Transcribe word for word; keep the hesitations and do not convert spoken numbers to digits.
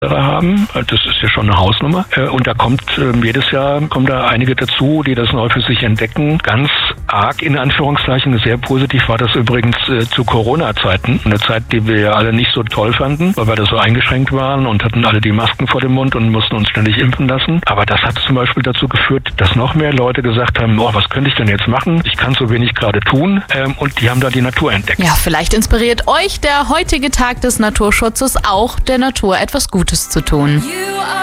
haben. Das ist ja schon eine Hausnummer. Und da kommt jedes Jahr kommen da einige dazu, die das neu für sich entdecken. Ganz arg in Anführungszeichen, sehr positiv war das übrigens zu Corona-Zeiten. Eine Zeit, die wir ja alle nicht so toll fanden, weil wir da so eingeschränkt waren und hatten alle die Masken vor dem Mund und mussten uns ständig impfen lassen. Aber das hat zum Beispiel dazu geführt, dass noch mehr Leute gesagt haben, oh, was könnte ich denn jetzt machen? Ich kann so wenig gerade tun. Und die haben da die Natur entdeckt. Ja, vielleicht inspiriert euch der heutige Tag des Naturschutzes auch, der Natur etwas Gutes zu tun.